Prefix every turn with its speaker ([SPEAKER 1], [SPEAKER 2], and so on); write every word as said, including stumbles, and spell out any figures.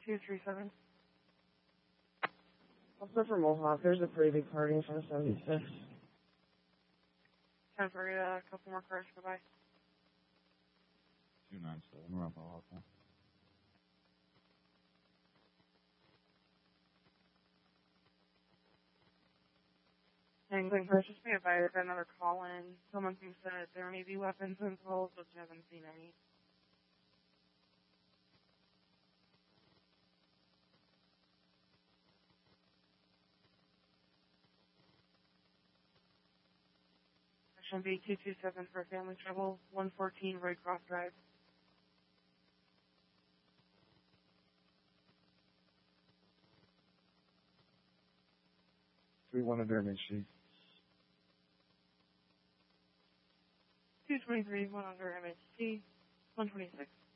[SPEAKER 1] two three seven.
[SPEAKER 2] Also for Mohawk, there's a pretty big party in front of seventy-six.
[SPEAKER 1] Time for uh, a couple more cars. Goodbye.
[SPEAKER 3] two nine seven, around Mohawk. Huh?
[SPEAKER 1] Angling first, just be advised, I got another call in. Someone thinks that there may be weapons involved, but haven't seen any. Section B two two seven for family trouble, one fourteen Roycroft Drive.
[SPEAKER 3] three one under M H C.
[SPEAKER 1] two twenty-three, one under M H C, one twenty-six.